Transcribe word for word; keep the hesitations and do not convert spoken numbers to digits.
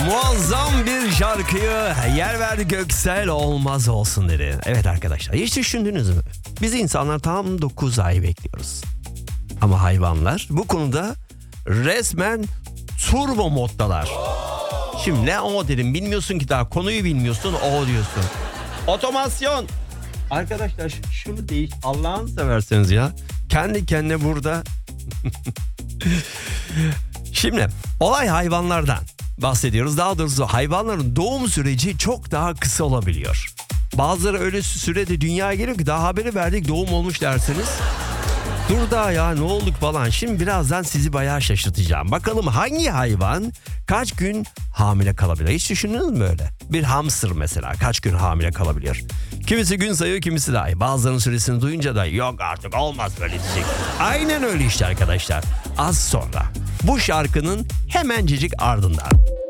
Muazzam bir şarkıyı yer verdi Göksel, olmaz olsun dedi. Evet arkadaşlar, hiç düşündünüz mü? Biz insanlar tam dokuz ay bekliyoruz. Ama hayvanlar bu konuda resmen turbo moddalar. Şimdi ne o dedim, bilmiyorsun ki, daha konuyu bilmiyorsun, o diyorsun. Otomasyon. Arkadaşlar ş- şunu değiş, Allah'ını severseniz ya. Kendi kendine burada. Şimdi olay hayvanlardan bahsediyoruz. Daha doğrusu hayvanların doğum süreci çok daha kısa olabiliyor. Bazıları öyle sürede dünyaya geliyor ki daha haberi verdik, doğum olmuş derseniz. Dur daha ya, ne olduk falan. Şimdi birazdan sizi bayağı şaşırtacağım. Bakalım hangi hayvan kaç gün hamile kalabilir? Hiç düşündünüz mü öyle? Bir hamster mesela kaç gün hamile kalabiliyor? Kimisi gün sayıyor, kimisi daha iyi. Bazılarının süresini duyunca da yok artık olmaz böyle diyecek. Aynen öyle işte arkadaşlar. Az sonra bu şarkının hemencecik ardından.